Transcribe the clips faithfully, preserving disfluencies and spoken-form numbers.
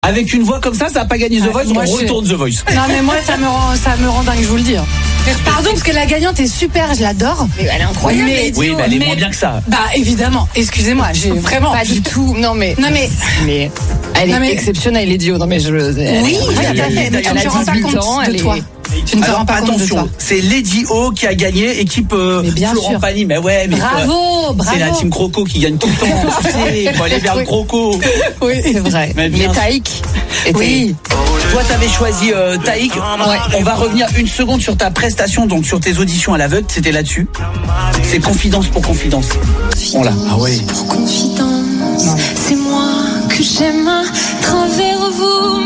Avec une voix comme ça, ça n'a pas gagné The Voice, moi, on je... retourne The Voice. Non mais moi ça me rend, ça me rend dingue, je vous le dis. Pardon, parce que la gagnante est super, je l'adore. Mais elle est incroyable. Mais, oui, mais elle est mais, moins bien que ça. Bah évidemment, excusez-moi, j'ai vraiment pas du tout. Non mais, non mais, mais elle est non, mais... exceptionnelle, Lady O. Non mais je. Elle oui, est... tout à fait. Mais tu ne te rends pas compte ans, de toi. Est... Tu ne te Alors, rends pas compte de toi. attention, c'est Lady O qui a gagné, équipe euh, Florent sûr. Pagny. Mais ouais, mais bravo, euh, bravo. C'est la team Croco qui gagne tout le temps. Tu sais, il faut aller vers le Croco. Oui, c'est vrai. Mais, mais Taïk. Oui. Toi, t'avais choisi euh, Taïk. Ouais. On va revenir une seconde sur ta prestation, donc sur tes auditions à l'aveugle. C'était là-dessus. C'est confidence pour confidence. On l'a. Ah ouais. Pour confidence, non. C'est moi que j'aime à travers vous,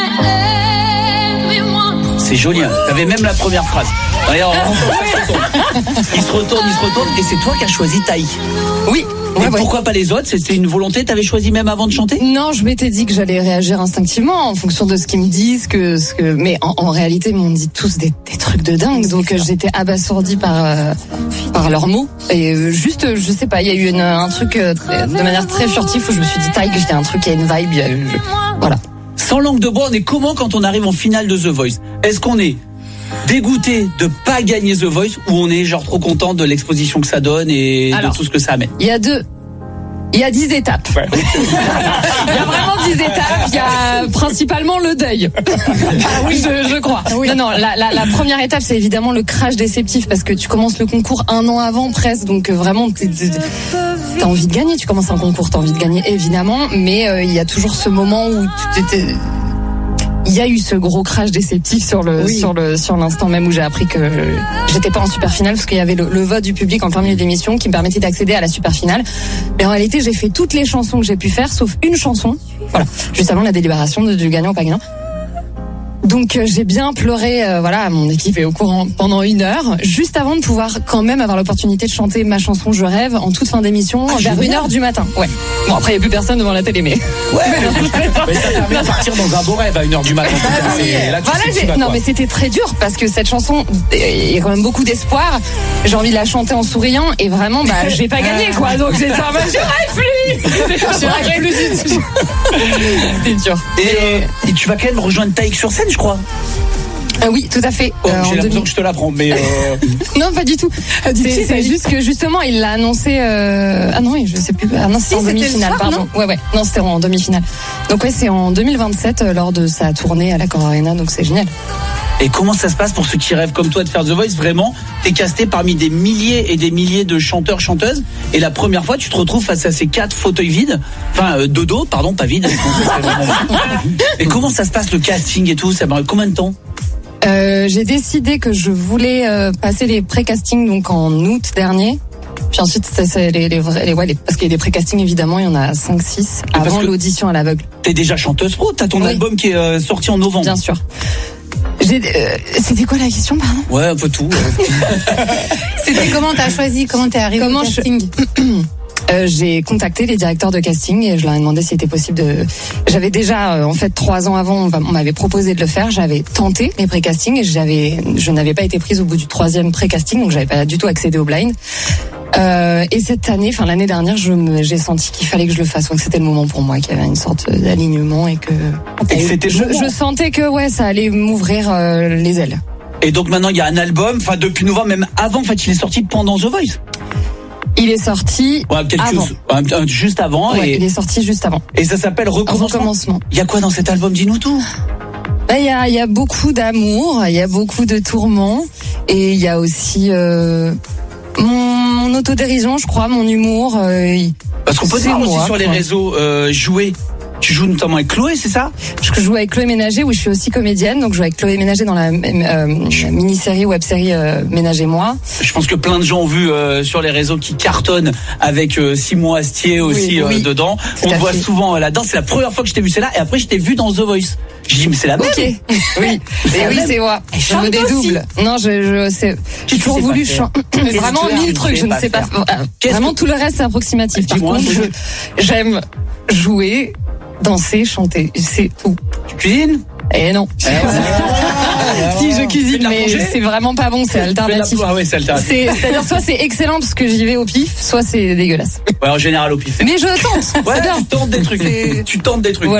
mais aimez-moi. C'est joli. Hein. T'avais même la première phrase. Regarde, il se retourne, il se retourne, et c'est toi qui as choisi Taïk. Oui. Et ouais, pourquoi ouais. pas les autres? C'était une volonté? T'avais choisi même avant de chanter? Non, je m'étais dit que j'allais réagir instinctivement en fonction de ce qu'ils me disent, que, ce que, mais en, en réalité, ils m'ont dit tous des, des trucs de dingue, donc euh, j'étais abasourdie par euh, par leurs mots. Et euh, juste, je sais pas, il y a eu une, un truc euh, très, de manière très furtive où je me suis dit taille, que j'étais un truc, il y a une vibe, il y a, je, voilà. Sans langue de bois, on est comment quand on arrive en finale de The Voice? Est-ce qu'on est dégoûté de pas gagner The Voice ou on est genre trop content de l'exposition que ça donne et Alors, de tout ce que ça amène? Il y a deux. Il y a dix étapes. Ouais. Il y a vraiment dix étapes. Il y a principalement le deuil. Ah oui, je, je crois. Oui. Non, non. La, la, la première étape, c'est évidemment le crash déceptif parce que tu commences le concours un an avant presque, donc vraiment t'es, t'es, t'as envie de gagner. Tu commences un concours, t'as envie de gagner évidemment, mais euh, il y a toujours ce moment où tu t'étais... Il y a eu ce gros crash déceptif sur le oui. sur le sur l'instant même où j'ai appris que j'étais pas en super finale parce qu'il y avait le, le vote du public en plein milieu de l'émission qui me permettait d'accéder à la super finale. Mais en réalité, j'ai fait toutes les chansons que j'ai pu faire sauf une chanson. Voilà, juste avant la délibération de, du gagnant ou pas gagnant. Donc euh, j'ai bien pleuré, euh, voilà, mon équipe est au courant pendant une heure, juste avant de pouvoir quand même avoir l'opportunité de chanter ma chanson Je rêve en toute fin d'émission, ah, vers une heure du matin. Ouais. Bon après il n'y a plus personne devant la télé, mais. Ouais. Mais ça permet de partir dans un beau rêve à une heure du matin. C'est là que voilà, j'ai... Non mais c'était très dur parce que cette chanson, il y a quand même beaucoup d'espoir. J'ai envie de la chanter en souriant et vraiment, bah j'ai pas gagné quoi. Donc j'étais en mode je rêve plus. Je rêve plus du tout. C'était dur. Et, et tu vas quand même rejoindre Taïk sur scène, je crois. Euh, oui, tout à fait. Oh, euh, j'ai l'impression demi... que je te l'apprends, mais euh... non, pas du tout. C'est, c'est juste que justement, il l'a annoncé. Euh... Ah non, oui, je sais plus. Ah non, c'était si, en demi-finale, soir, pardon. Non ouais, ouais. Non, c'était en demi-finale. Donc ouais, c'est en deux mille vingt-sept euh, lors de sa tournée à l'Accor Arena. Donc c'est génial. Et comment ça se passe pour ceux qui rêvent comme toi de faire The Voice? Vraiment, t'es casté parmi des milliers et des milliers de chanteurs, chanteuses. Et la première fois, tu te retrouves face à ces quatre fauteuils vides. Enfin, euh, de dos, pardon, pas vides. Et comment ça se passe le casting et tout? Ça prend combien de temps? euh, J'ai décidé que je voulais euh, passer les pré-castings donc en août dernier. Puis ensuite, c'est, c'est les, les vrais, les, ouais, les, parce qu'il y a des pré-castings évidemment, il y en a cinq six avant l'audition à l'aveugle. T'es déjà chanteuse pro, t'as ton oui. album qui est euh, sorti en novembre. Bien sûr. J'ai, euh, c'était quoi la question, pardon? Ouais, un peu tout. C'était comment t'as choisi, comment t'es arrivé comment au casting? Je... Euh, j'ai contacté les directeurs de casting et je leur ai demandé s'il était possible de. J'avais déjà, euh, en fait, trois ans avant, on m'avait proposé de le faire. J'avais tenté les pré-castings et j'avais, je n'avais pas été prise au bout du troisième pré-casting, donc j'avais pas du tout accédé au blind. Euh, et cette année, enfin l'année dernière, je me, j'ai senti qu'il fallait que je le fasse, que c'était le moment pour moi, qu'il y avait une sorte d'alignement et que. Et que c'était je, je sentais que ouais, ça allait m'ouvrir euh, les ailes. Et donc maintenant, il y a un album, enfin depuis novembre, même avant, en fait, il est sorti pendant The Voice. Il est sorti ouais, quelque avant. Chose, juste avant. Ouais, et... il est sorti juste avant. Et ça s'appelle Recommencement. Recommencement. Il y a quoi dans cet album? Dis-nous tout. Ben, il y a, il y a beaucoup d'amour, il y a beaucoup de tourments et il y a aussi euh, mon, mon autodérision, je crois, mon humour. Euh, Parce qu'on peut te voir aussi sur les quoi. réseaux euh, jouer. Tu joues notamment avec Chloé, c'est ça? Je joue avec Chloé Ménager, où je suis aussi comédienne. Donc je joue avec Chloé Ménager dans la, euh, la mini-série, web-série euh, Ménagez-moi. Je pense que plein de gens ont vu euh, sur les réseaux qui cartonnent avec euh, Simon Astier aussi oui, oui. Euh, dedans. On te voit fait. souvent euh, là-dedans. C'est la première fois que je t'ai vu, c'est là. Et après, je t'ai vu dans The Voice. J'ai dit, mais c'est la même. Ok. Oui. Et oui, c'est moi. Je me dédouble. Non, je, je, c'est, j'ai toujours voulu chanter. Vraiment mille trucs. Je ne sais pas. Vraiment, tout le reste, c'est approximatif. Par contre, j'aime jouer. Danser, chanter, c'est tout. Tu cuisines? Eh non. Eh ouais. Si je cuisine, mais c'est vraiment pas bon, c'est alternatif. Ah ouais, c'est alternatif. C'est, c'est-à-dire soit c'est excellent parce que j'y vais au pif, soit c'est dégueulasse. Ouais, en général au pif. Mais je tente. Ouais, tu tentes des trucs. C'est... Tu tentes des trucs. Voilà.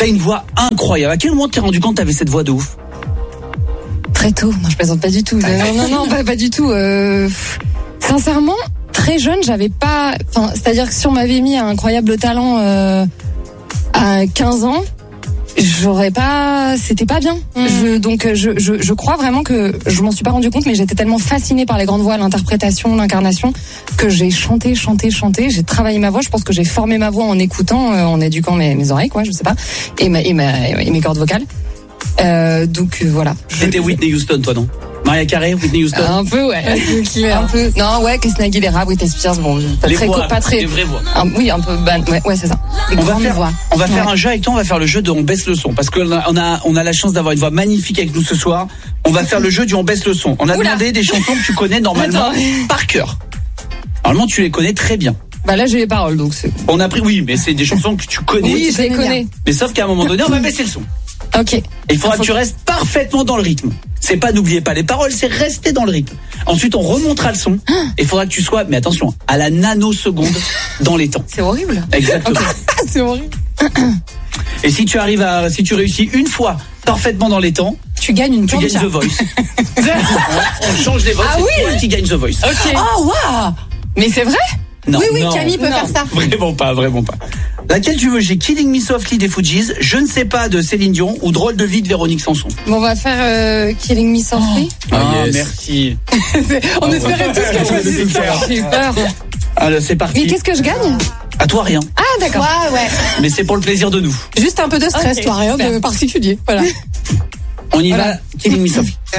T'as une voix incroyable. À quel moment t'es rendu compte que t'avais cette voix de ouf? Très tôt. Non, je plaisante pas du tout. Non, non, non, pas, pas du tout. Euh, sincèrement, très jeune, j'avais pas. Enfin, c'est-à-dire que si on m'avait mis un incroyable talent euh, à quinze ans, j'aurais pas. C'était pas bien. Mmh. Je, donc, je, je, je crois vraiment que je m'en suis pas rendu compte, mais j'étais tellement fascinée par les grandes voix, l'interprétation, l'incarnation, que j'ai chanté, chanté, chanté. J'ai travaillé ma voix. Je pense que j'ai formé ma voix en écoutant, euh, en éduquant mes, mes oreilles, quoi. Je sais pas, et, ma, et, ma, et mes cordes vocales. Euh, donc euh, voilà. C'était Whitney Houston, toi, non? Maria Carey, Whitney Houston. Un peu, ouais. un peu. Non, ouais, Christina Aguilera, Whitney Spears, bon, pas les très, voix, pas très. les vraies voix. Un, oui, un peu. Bah, ouais, ouais, c'est ça. Les on va faire, voix. on va faire ouais. un jeu avec toi. On va faire le jeu de on baisse le son parce qu'on a, on a, on a la chance d'avoir une voix magnifique avec nous ce soir. On va faire le jeu du on baisse le son. On a Oula. demandé des chansons que tu connais normalement Attends. par cœur. Normalement, tu les connais très bien. Bah là, j'ai les paroles, donc c'est. On a pris, oui, mais c'est des chansons que tu connais. Oui, je les connais. Mais sauf qu'à un moment donné, on va baisser le son. Ok. Et il faudra faut... que tu restes parfaitement dans le rythme. C'est pas n'oubliez pas les paroles, c'est rester dans le rythme. Ensuite, on remontera le son. Et il faudra que tu sois, mais attention, à la nanoseconde dans les temps. C'est horrible. Exactement. Okay. C'est horrible. Et si tu arrives à, si tu réussis une fois parfaitement dans les temps, tu gagnes une Tu gagnes The Voice. On change les votes. Ah oui. Toi qui gagne The Voice. Ok. Oh waouh. Mais c'est vrai? Non. Oui, oui, non. Camille peut non. faire ça. Vraiment pas, vraiment pas. Laquelle tu veux? J'ai Killing Me Softly des Fugees, Je ne sais pas de Céline Dion ou Drôle de vie de Véronique Sanson. Bon, on va faire euh, Killing Me Softly. Oh, ah, yes. Merci. on oh, espérait ouais. tous qu'elle choisisse ça. J'ai peur. Alors, c'est parti. Mais qu'est-ce que je gagne? À toi, rien. Ah, d'accord. Ouais, ouais. Mais c'est pour le plaisir de nous. Juste un peu de stress, okay. toi, rien de particulier. Voilà. On y voilà. va. Killing Me Softly.